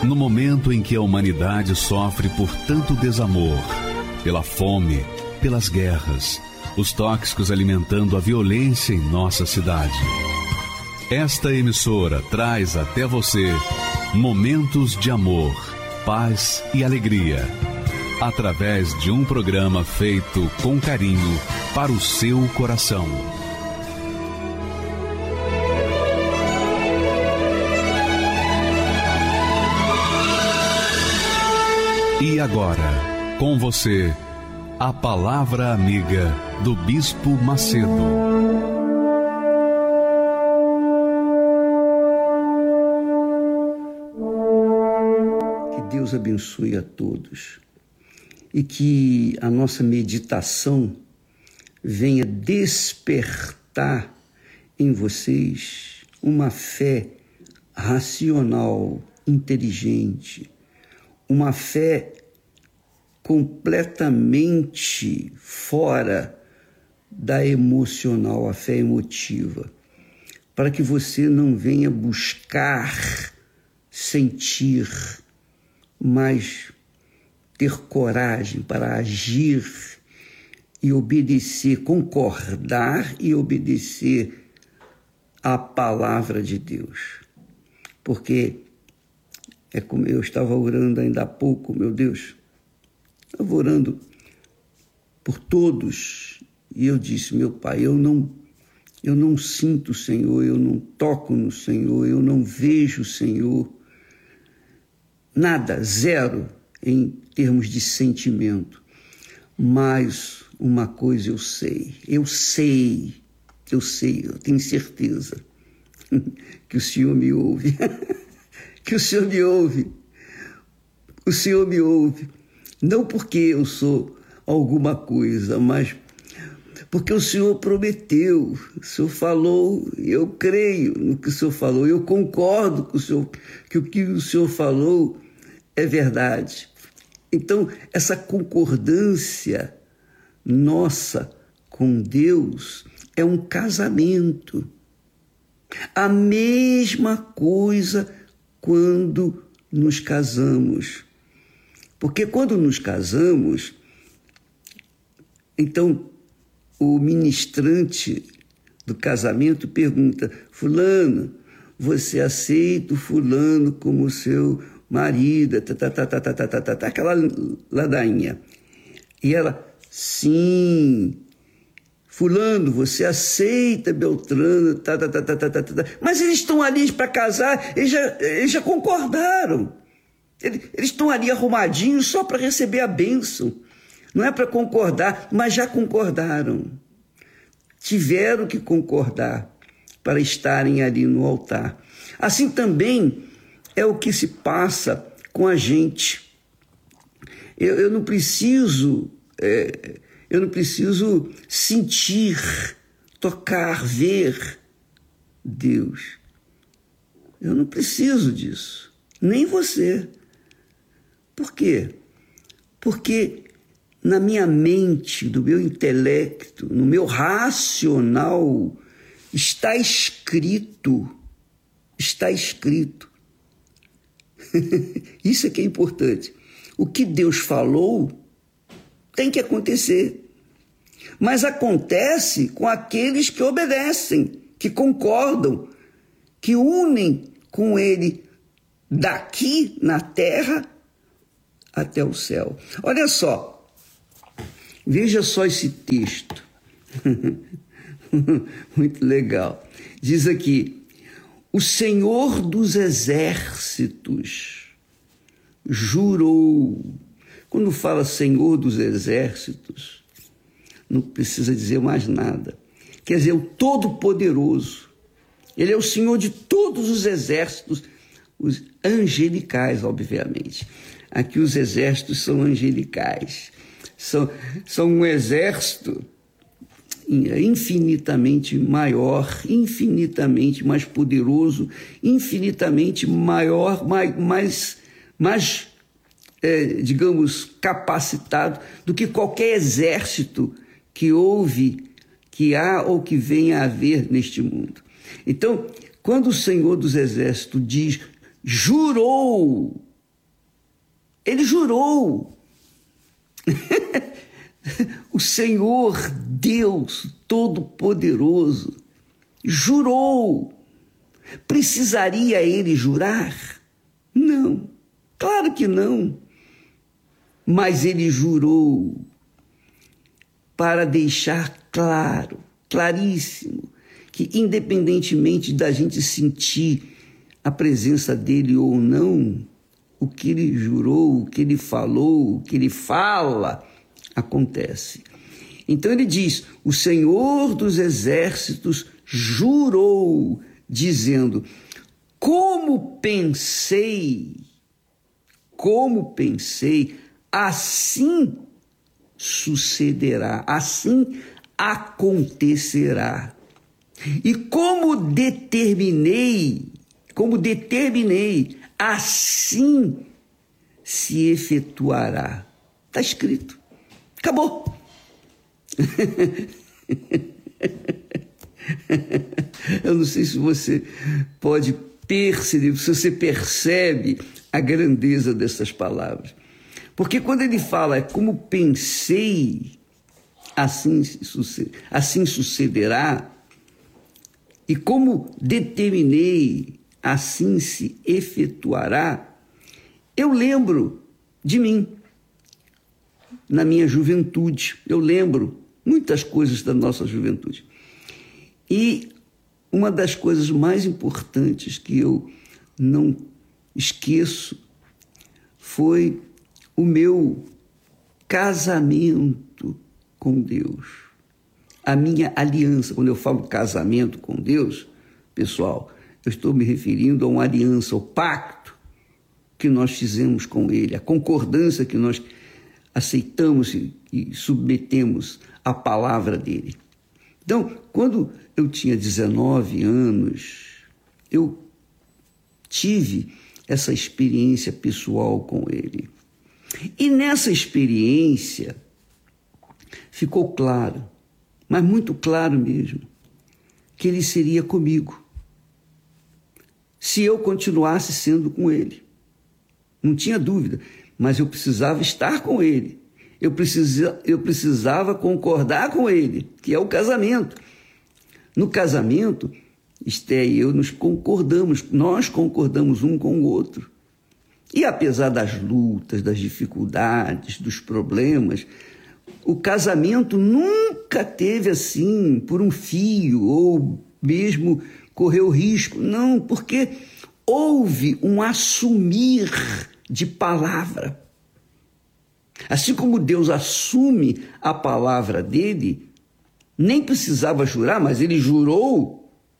No momento em que a humanidade sofre por tanto desamor, pela fome, pelas guerras, os tóxicos alimentando a violência em nossa cidade. Esta emissora traz até você momentos de amor, paz e alegria, através de um programa feito com carinho para o seu coração. E agora, com você, a Palavra Amiga do Bispo Macedo. Que Deus abençoe a todos e que a nossa meditação venha despertar em vocês uma fé racional, inteligente, uma fé completamente fora da emocional, a fé emotiva, para que você não venha buscar sentir, mas ter coragem para agir e obedecer, concordar e obedecer à palavra de Deus. Porque é como eu estava orando ainda há pouco, meu Deus, estava orando por todos, e eu disse, meu Pai, eu não sinto o Senhor, eu não toco no Senhor, eu não vejo o Senhor, nada, zero em termos de sentimento, mas uma coisa eu tenho certeza que o Senhor me ouve, que o Senhor me ouve, o Senhor me ouve, não porque eu sou alguma coisa, mas porque o Senhor prometeu, o Senhor falou, eu creio no que o Senhor falou, eu concordo com o Senhor, que o que o Senhor falou é verdade. Então, essa concordância nossa com Deus é um casamento. A mesma coisa quando nos casamos. Porque quando nos casamos, então o ministrante do casamento pergunta, fulano, você aceita o fulano como seu marido, aquela ladainha. E ela, sim, fulano, você aceita Beltrano, mas eles estão ali para casar, eles já concordaram. Eles estão ali arrumadinhos só para receber a bênção. Não é para concordar, mas já concordaram. Tiveram que concordar para estarem ali no altar. Assim também é o que se passa com a gente. Eu não preciso sentir, tocar, ver Deus. Eu não preciso disso. Nem você. Por quê? Porque na minha mente, no meu intelecto, no meu racional, está escrito. Isso é que é importante. O que Deus falou tem que acontecer. Mas acontece com aqueles que obedecem, que concordam, que unem com Ele daqui na terra até o céu. Olha só, veja só esse texto. Muito legal. Diz aqui, o Senhor dos Exércitos jurou. Quando fala Senhor dos Exércitos, não precisa dizer mais nada. Quer dizer, o Todo-Poderoso. Ele é o Senhor de todos os exércitos, os angelicais, obviamente. Aqui os exércitos são angelicais. São um exército infinitamente maior, infinitamente mais poderoso, infinitamente maior, mais digamos, capacitado do que qualquer exército que há ou que venha a haver neste mundo. Então, quando o Senhor dos Exércitos diz, jurou, Ele jurou. O Senhor Deus Todo-Poderoso jurou. Precisaria ele jurar? Não, claro que não. Mas ele jurou para deixar claro, claríssimo, que independentemente da gente sentir a presença dele ou não, o que ele jurou, o que ele falou, o que ele fala, acontece. Então ele diz: o Senhor dos Exércitos jurou, dizendo: como pensei, assim sucederá, assim acontecerá. E como determinei, assim se efetuará. Está escrito. Acabou. Eu não sei se você pode perceber, se você percebe a grandeza dessas palavras. Porque quando ele fala, como pensei, assim sucederá, e como determinei, assim se efetuará, eu lembro de mim, na minha juventude. Eu lembro muitas coisas da nossa juventude. E uma das coisas mais importantes que eu não esqueço foi o meu casamento com Deus. A minha aliança. Quando eu falo casamento com Deus, pessoal, eu estou me referindo a uma aliança, ao pacto que nós fizemos com Ele, a concordância que nós aceitamos e submetemos à palavra dele. Então, quando eu tinha 19 anos, eu tive essa experiência pessoal com ele. E nessa experiência ficou claro, mas muito claro mesmo, que ele seria comigo, se eu continuasse sendo com ele. Não tinha dúvida, mas eu precisava estar com ele. Eu precisava concordar com ele, que é o casamento. No casamento, Esté e eu nós concordamos um com o outro. E apesar das lutas, das dificuldades, dos problemas, o casamento nunca teve assim, por um fio, ou mesmo correu risco. Não, porque houve um assumir de palavra. Assim como Deus assume a palavra dele, nem precisava jurar, mas ele jurou,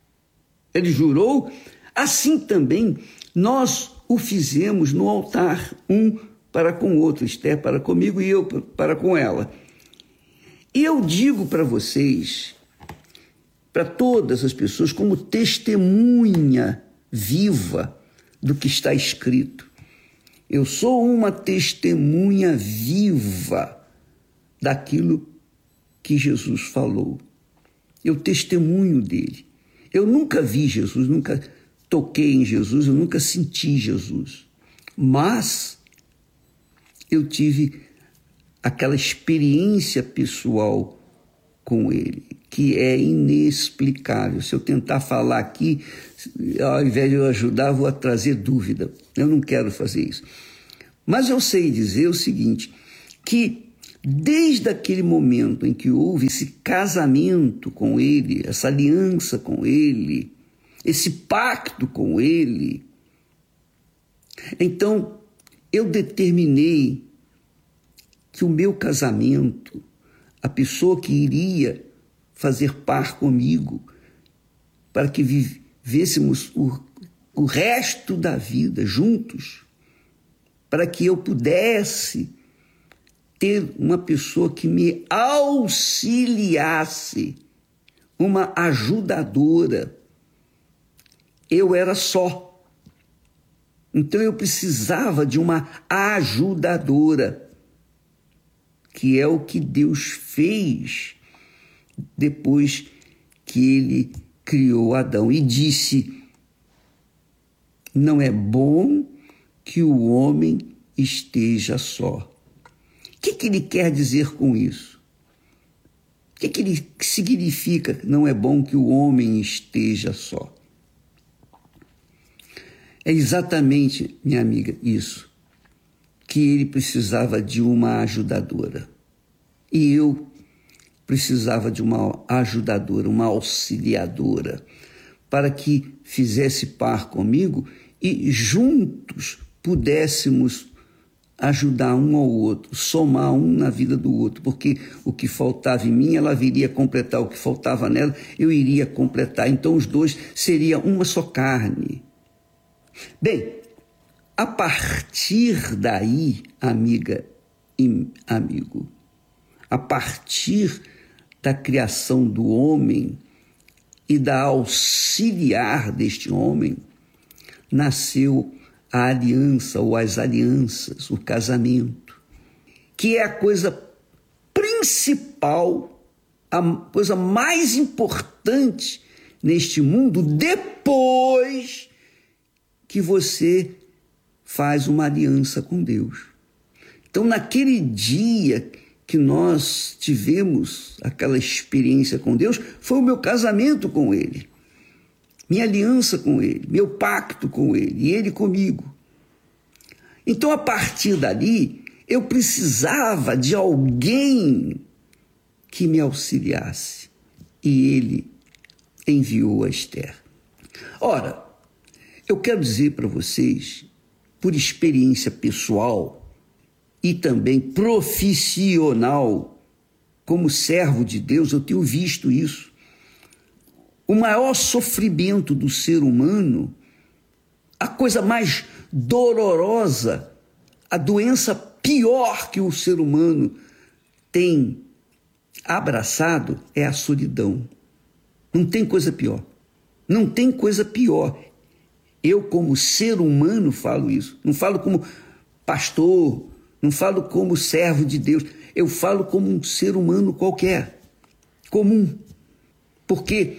assim também nós o fizemos no altar, um para com o outro, Esther para comigo e eu para com ela. E eu digo para vocês, para todas as pessoas, como testemunha viva do que está escrito. Eu sou uma testemunha viva daquilo que Jesus falou. Eu testemunho dele. Eu nunca vi Jesus, nunca toquei em Jesus, eu nunca senti Jesus. Mas eu tive aquela experiência pessoal com ele, que é inexplicável. Se eu tentar falar aqui, ao invés de eu ajudar, vou trazer dúvida. Eu não quero fazer isso. Mas eu sei dizer o seguinte, que desde aquele momento em que houve esse casamento com ele, essa aliança com ele, esse pacto com ele, então eu determinei que o meu casamento, a pessoa que iria fazer par comigo, para que vivêssemos o resto da vida juntos, para que eu pudesse ter uma pessoa que me auxiliasse, uma ajudadora. Eu era só. Então eu precisava de uma ajudadora, que é o que Deus fez depois que ele criou Adão e disse: não é bom que o homem esteja só. O que ele quer dizer com isso? O que significa não é bom que o homem esteja só? É exatamente, minha amiga, isso, que ele precisava de uma ajudadora. E eu precisava de uma ajudadora, uma auxiliadora, para que fizesse par comigo e juntos pudéssemos ajudar um ao outro, somar um na vida do outro, porque o que faltava em mim, ela viria completar, o que faltava nela, eu iria completar. Então os dois seriam uma só carne. Bem, a partir daí, amiga e amigo, a partir da criação do homem e da auxiliar deste homem, nasceu a aliança ou as alianças, o casamento, que é a coisa principal, a coisa mais importante neste mundo, depois que você faz uma aliança com Deus. Então, naquele dia que nós tivemos aquela experiência com Deus, foi o meu casamento com Ele, minha aliança com Ele, meu pacto com Ele e Ele comigo. Então, a partir dali, eu precisava de alguém que me auxiliasse. E Ele enviou a Esther. Ora, eu quero dizer para vocês, por experiência pessoal e também profissional, como servo de Deus, eu tenho visto isso. O maior sofrimento do ser humano, a coisa mais dolorosa, a doença pior que o ser humano tem abraçado é a solidão. Não tem coisa pior. Não tem coisa pior. Eu, como ser humano, falo isso. Não falo como pastor, não falo como servo de Deus. Eu falo como um ser humano qualquer, comum. Porque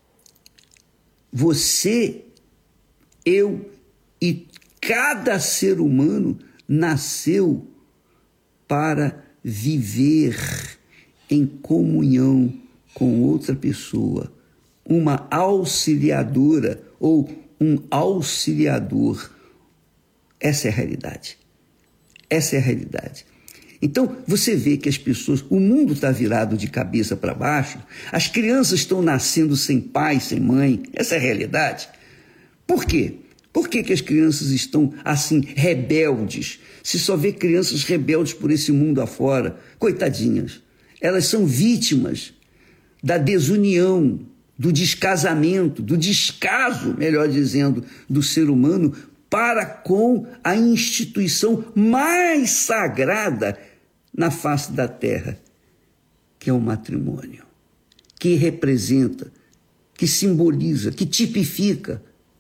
você, eu e cada ser humano nasceu para viver em comunhão com outra pessoa, uma auxiliadora ou um auxiliador. Essa é a realidade. Essa é a realidade. Então, você vê que as pessoas, o mundo está virado de cabeça para baixo, as crianças estão nascendo sem pai, sem mãe. Essa é a realidade. Por quê? Por que as crianças estão assim, rebeldes? Se só vê crianças rebeldes por esse mundo afora, coitadinhas. Elas são vítimas da desunião, do descasamento, do descaso, melhor dizendo, do ser humano para com a instituição mais sagrada na face da terra, que é o matrimônio, que representa, que simboliza, que tipifica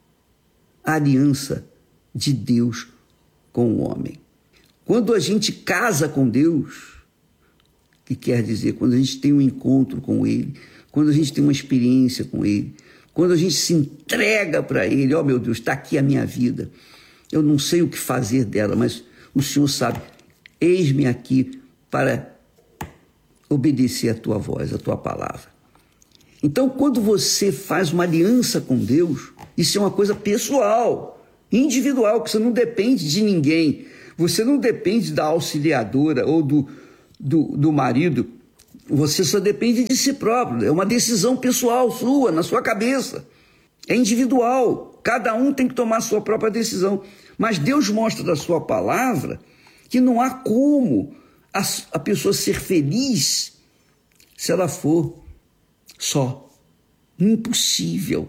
a aliança de Deus com o homem. Quando a gente casa com Deus, que quer dizer, quando a gente tem um encontro com Ele, quando a gente tem uma experiência com Ele, quando a gente se entrega para Ele, ó meu Deus, está aqui a minha vida, eu não sei o que fazer dela, mas o Senhor sabe, eis-me aqui para obedecer a tua voz, a tua palavra. Então, quando você faz uma aliança com Deus, isso é uma coisa pessoal, individual, que você não depende de ninguém, você não depende da auxiliadora ou do marido, você só depende de si próprio, é uma decisão pessoal sua, na sua cabeça, é individual, cada um tem que tomar a sua própria decisão, mas Deus mostra da sua palavra que não há como a pessoa ser feliz se ela for só. Impossível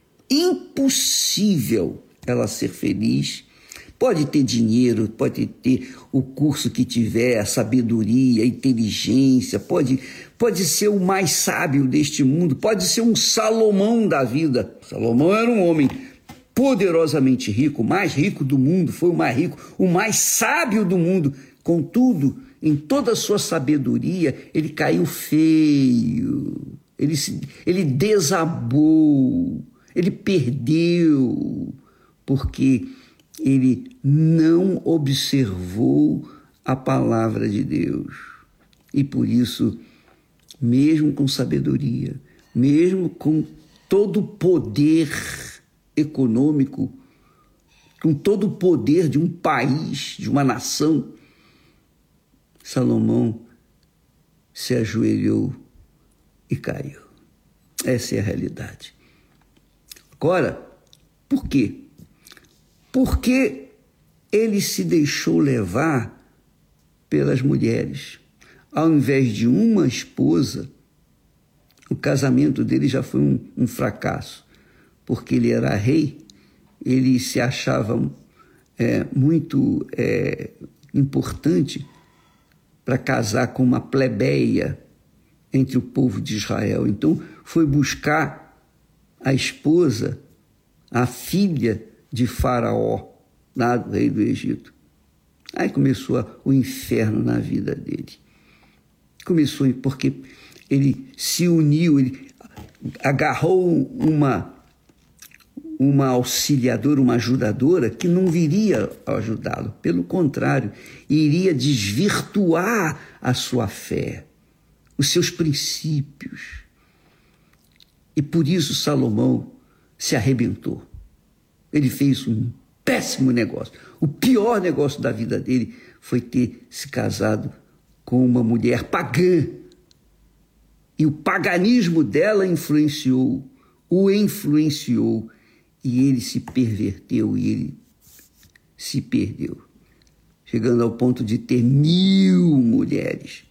ela ser feliz. Pode ter dinheiro, pode ter o curso que tiver, a sabedoria, a inteligência, pode ser o mais sábio deste mundo, pode ser um Salomão da vida. Salomão era um homem poderosamente rico, o mais rico do mundo, foi o mais rico, o mais sábio do mundo. Contudo, em toda a sua sabedoria, ele caiu feio, ele desabou, ele perdeu, porque ele não observou a palavra de Deus. E por isso, mesmo com sabedoria, mesmo com todo o poder econômico, com todo o poder de um país, de uma nação, Salomão se ajoelhou e caiu. Essa é a realidade. Agora, por quê? Porque ele se deixou levar pelas mulheres. Ao invés de uma esposa, o casamento dele já foi um fracasso, porque ele era rei, ele se achava muito importante para casar com uma plebeia entre o povo de Israel. Então, foi buscar a esposa, a filha de Faraó, lá do rei do Egito. Aí começou o inferno na vida dele. Começou porque ele se uniu, ele agarrou uma auxiliadora, uma ajudadora que não viria ajudá-lo. Pelo contrário, iria desvirtuar a sua fé, os seus princípios. E por isso Salomão se arrebentou. Ele fez um péssimo negócio. O pior negócio da vida dele foi ter se casado com uma mulher pagã. E o paganismo dela o influenciou, e ele se perverteu, e ele se perdeu, chegando ao ponto de ter 1000 mulheres.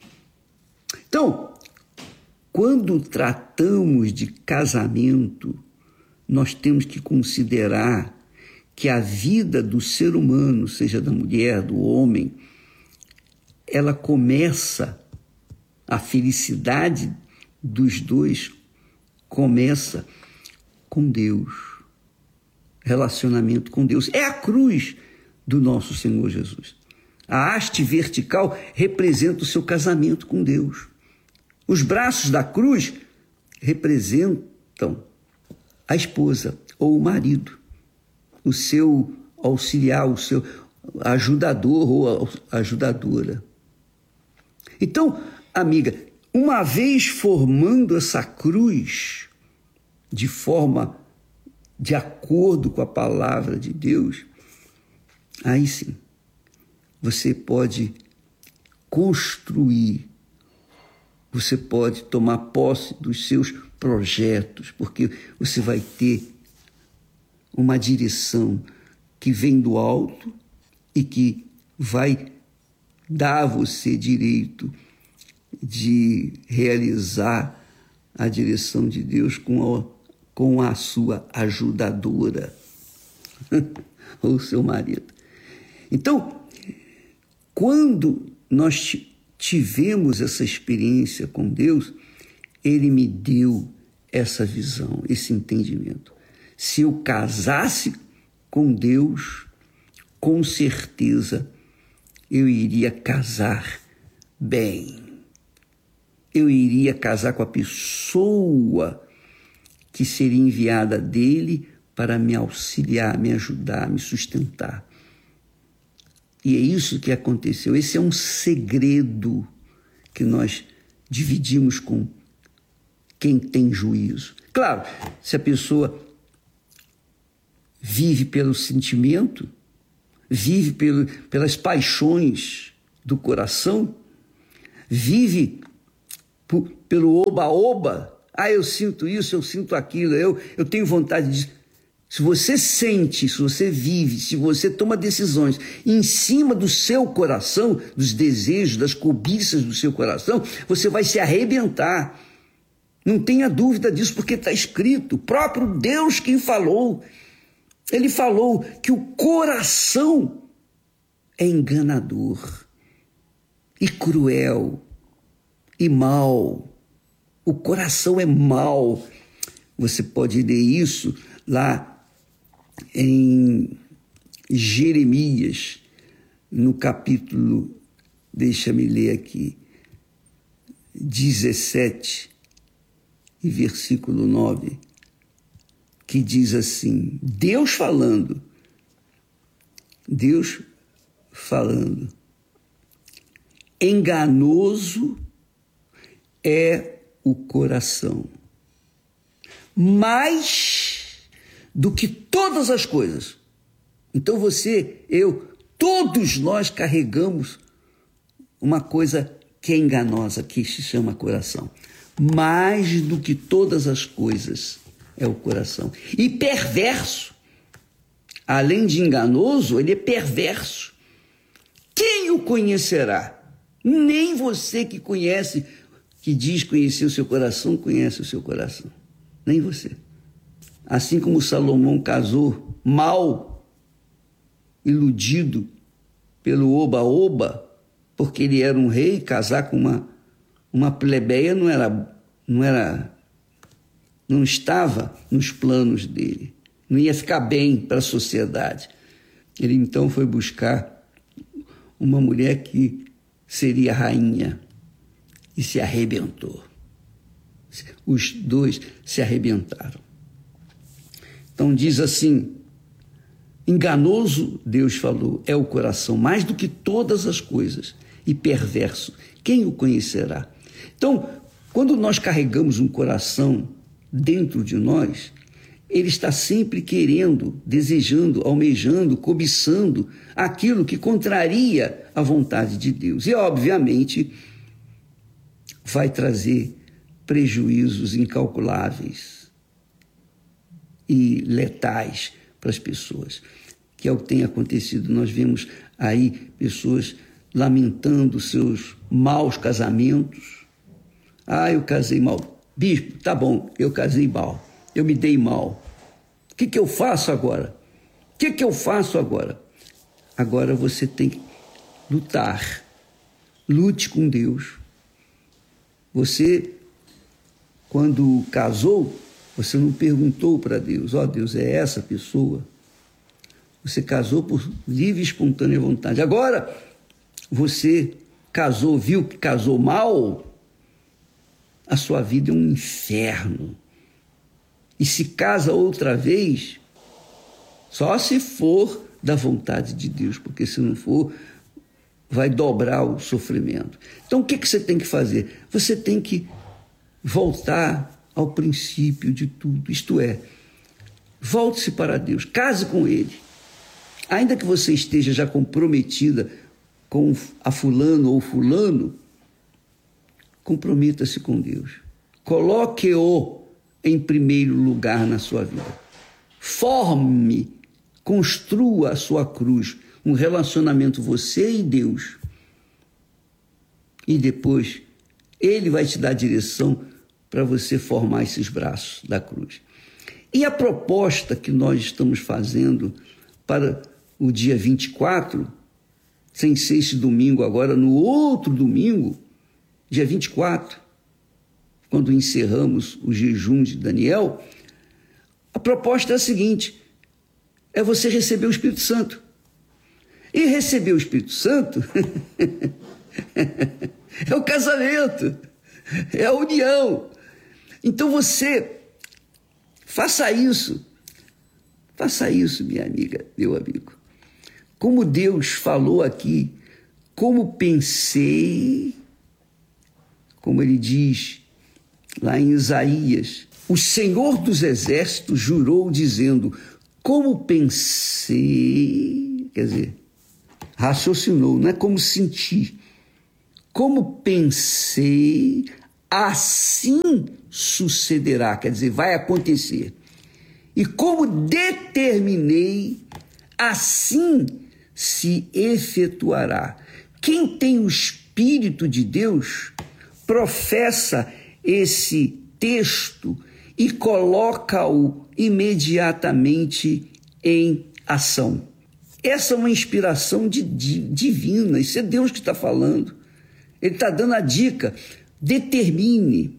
Então, quando tratamos de casamento, nós temos que considerar que a vida do ser humano, seja da mulher, do homem, ela começa, a felicidade dos dois começa com Deus, relacionamento com Deus. É a cruz do nosso Senhor Jesus. A haste vertical representa o seu casamento com Deus. Os braços da cruz representam a esposa ou o marido, o seu auxiliar, o seu ajudador ou ajudadora. Então, amiga, uma vez formando essa cruz de forma de acordo com a palavra de Deus, aí sim, você pode construir, você pode tomar posse dos seus projetos, porque você vai ter uma direção que vem do alto e que vai dar a você direito de realizar a direção de Deus com a sua ajudadora, ou seu marido. Então, quando nós tivemos essa experiência com Deus, Ele me deu essa visão, esse entendimento. Se eu casasse com Deus, com certeza eu iria casar bem. Eu iria casar com a pessoa que seria enviada dele para me auxiliar, me ajudar, me sustentar. E é isso que aconteceu. Esse é um segredo que nós dividimos com quem tem juízo. Claro, se a pessoa vive pelo sentimento, vive pelas paixões do coração, vive pelo oba-oba, eu sinto isso, eu sinto aquilo, eu tenho vontade disso. Se você sente, se você vive, se você toma decisões em cima do seu coração, dos desejos, das cobiças do seu coração, você vai se arrebentar. Não tenha dúvida disso, porque está escrito, o próprio Deus quem falou. Ele falou que o coração é enganador e cruel e mau. O coração é mau. Você pode ler isso lá em Jeremias, no capítulo, deixa-me ler aqui, 17 e versículo 9, que diz assim, Deus falando, Deus falando. Enganoso é o coração, mais do que todas as coisas. Então você, eu, todos nós carregamos uma coisa que é enganosa, que se chama coração. Mais do que todas as coisas é o coração. E perverso. Além de enganoso, ele é perverso. Quem o conhecerá? Nem você que conhece, que diz conhecer o seu coração, conhece o seu coração. Nem você. Assim como Salomão casou mal, iludido pelo oba-oba, porque ele era um rei, casar com uma plebeia não estava nos planos dele. Não ia ficar bem para a sociedade. Ele então foi buscar uma mulher que seria rainha e se arrebentou. Os dois se arrebentaram. Então diz assim, enganoso, Deus falou, é o coração, mais do que todas as coisas, e perverso, quem o conhecerá? Então, quando nós carregamos um coração dentro de nós, ele está sempre querendo, desejando, almejando, cobiçando aquilo que contraria a vontade de Deus. E, obviamente, vai trazer prejuízos incalculáveis e letais para as pessoas, que é o que tem acontecido. Nós vemos aí pessoas lamentando seus maus casamentos. Eu casei mal. Bispo, tá bom, eu casei mal. Eu me dei mal. O que eu faço agora? O que eu faço agora? Agora você tem que lutar. Lute com Deus. Você, quando casou, você não perguntou para Deus, Deus, é essa pessoa? Você casou por livre e espontânea vontade. Agora, você casou, viu que casou mal, a sua vida é um inferno. E se casa outra vez, só se for da vontade de Deus, porque se não for, vai dobrar o sofrimento. Então, o que você tem que fazer? Você tem que voltar ao princípio de tudo, isto é, volte-se para Deus, case com Ele. Ainda que você esteja já comprometida com a fulano ou fulano, comprometa-se com Deus. Coloque-o em primeiro lugar na sua vida. Forme, construa a sua cruz, um relacionamento você e Deus. E depois, Ele vai te dar direção para você formar esses braços da cruz. E a proposta que nós estamos fazendo para o dia 24, sem ser esse domingo agora, no outro domingo, dia 24, quando encerramos o jejum de Daniel, a proposta é a seguinte, é você receber o Espírito Santo. E receber o Espírito Santo é o casamento, é a união. Então você faça isso, minha amiga, meu amigo. Como Deus falou aqui, como pensei, como ele diz lá em Isaías, o Senhor dos Exércitos jurou dizendo, como pensei, quer dizer, raciocinou, não é como senti, como pensei, assim sucederá, quer dizer, vai acontecer. E como determinei, assim se efetuará. Quem tem o Espírito de Deus professa esse texto e coloca-o imediatamente em ação. Essa é uma inspiração divina, isso é Deus que está falando. Ele está dando a dica, determine,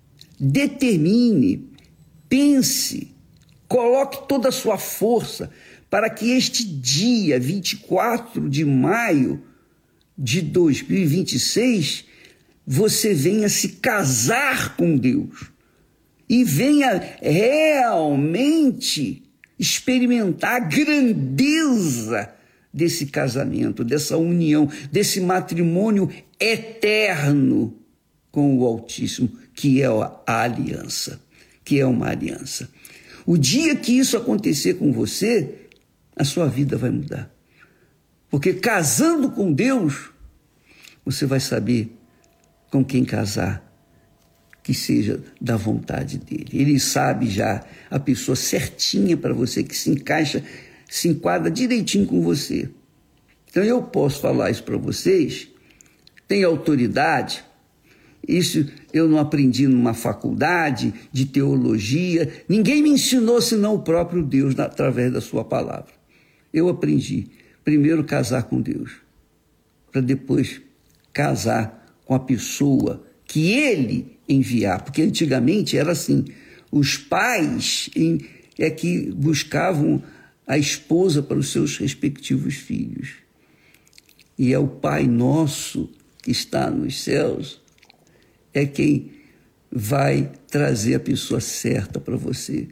pense, coloque toda a sua força para que este dia, 24 de maio de 2026, você venha se casar com Deus e venha realmente experimentar a grandeza desse casamento, dessa união, desse matrimônio eterno com o Altíssimo, que é a aliança, que é uma aliança. O dia que isso acontecer com você, a sua vida vai mudar. Porque casando com Deus, você vai saber com quem casar, que seja da vontade dele. Ele sabe já a pessoa certinha para você, que se encaixa, se enquadra direitinho com você. Então eu posso falar isso para vocês, tenho autoridade. Isso eu não aprendi numa faculdade de teologia, ninguém me ensinou senão o próprio Deus através da sua palavra. Eu aprendi primeiro casar com Deus, para depois casar com a pessoa que ele enviar, porque antigamente era assim, os pais é que buscavam a esposa para os seus respectivos filhos. E é o Pai nosso que está nos céus, é quem vai trazer a pessoa certa para você.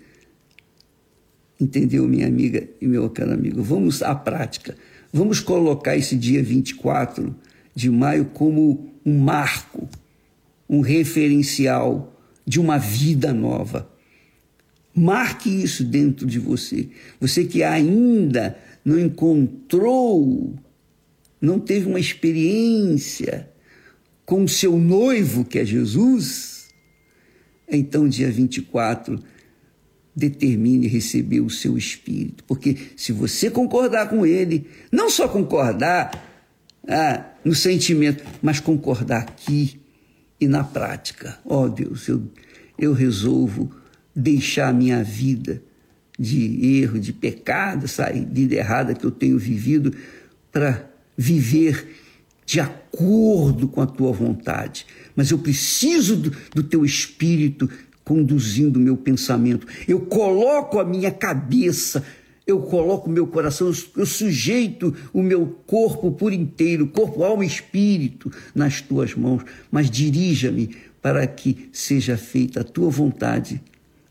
Entendeu, minha amiga e meu caro amigo? Vamos à prática. Vamos colocar esse dia 24 de maio como um marco, um referencial de uma vida nova. Marque isso dentro de você. Você que ainda não encontrou, não teve uma experiência com o seu noivo, que é Jesus, então dia 24, determine receber o seu espírito. Porque se você concordar com ele, não só concordar no sentimento, mas concordar aqui e na prática. Deus, eu resolvo deixar a minha vida de erro, de pecado, essa vida errada que eu tenho vivido, para viver de acordo com a tua vontade. Mas eu preciso do teu espírito conduzindo o meu pensamento. Eu coloco a minha cabeça, eu coloco o meu coração, eu sujeito o meu corpo por inteiro, corpo, alma e espírito, nas tuas mãos. Mas dirija-me para que seja feita a tua vontade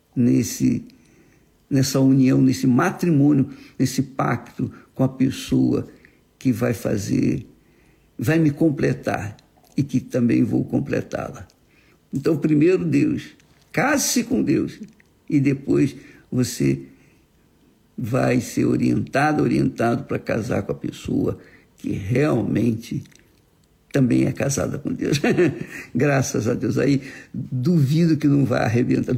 nessa união, nesse matrimônio, nesse pacto com a pessoa que vai me completar e que também vou completá-la. Então, primeiro Deus, case-se com Deus e depois você vai ser orientado para casar com a pessoa que realmente também é casada com Deus. Graças a Deus. Aí duvido que não vai arrebentar.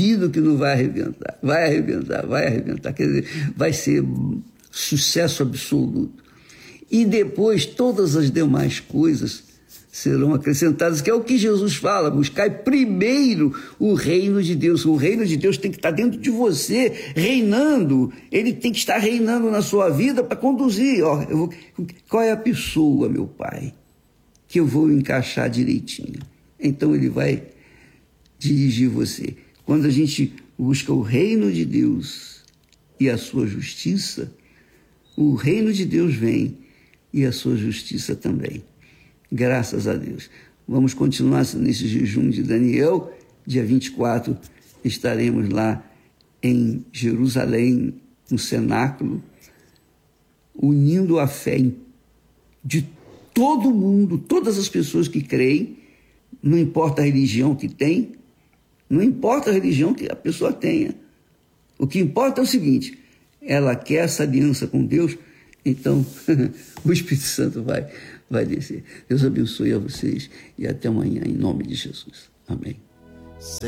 Vai arrebentar. Quer dizer, vai ser sucesso absoluto. E depois todas as demais coisas serão acrescentadas, que é o que Jesus fala: buscai primeiro o reino de Deus. O reino de Deus tem que estar dentro de você, reinando. Ele tem que estar reinando na sua vida para conduzir. Qual é a pessoa, meu Pai, que eu vou encaixar direitinho? Então ele vai dirigir você. Quando a gente busca o reino de Deus e a sua justiça, o reino de Deus vem e a sua justiça também. Graças a Deus. Vamos continuar nesse jejum de Daniel. Dia 24 estaremos lá em Jerusalém, no cenáculo, unindo a fé de todo mundo, todas as pessoas que creem, não importa a religião que tem, não importa a religião que a pessoa tenha. O que importa é o seguinte: ela quer essa aliança com Deus, então o Espírito Santo vai descer. Deus abençoe a vocês e até amanhã, em nome de Jesus. Amém.